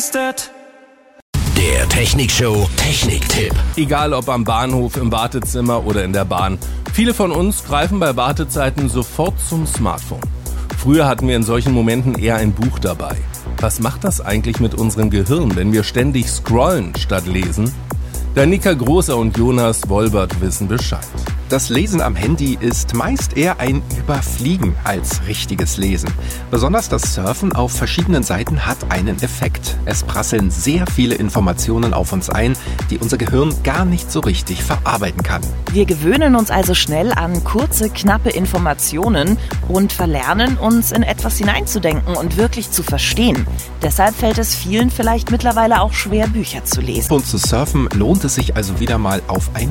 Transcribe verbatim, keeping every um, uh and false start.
wasted. Der Technikshow Techniktipp. Egal ob am Bahnhof, im Wartezimmer oder in der Bahn. Viele von uns greifen bei Wartezeiten sofort zum Smartphone. Früher hatten wir in solchen Momenten eher ein Buch dabei. Was macht das eigentlich mit unserem Gehirn, wenn wir ständig scrollen statt lesen? Danica Großer und Jonas Wolbert wissen Bescheid. Das Lesen am Handy ist meist eher ein Überfliegen als richtiges Lesen. Besonders das Surfen auf verschiedenen Seiten hat einen Effekt. Es prasseln sehr viele Informationen auf uns ein, die unser Gehirn gar nicht so richtig verarbeiten kann. Wir gewöhnen uns also schnell an kurze, knappe Informationen und verlernen uns in etwas hineinzudenken und wirklich zu verstehen. Deshalb fällt es vielen vielleicht mittlerweile auch schwer, Bücher zu lesen. Und zu surfen lohnt es sich also wieder mal auf ein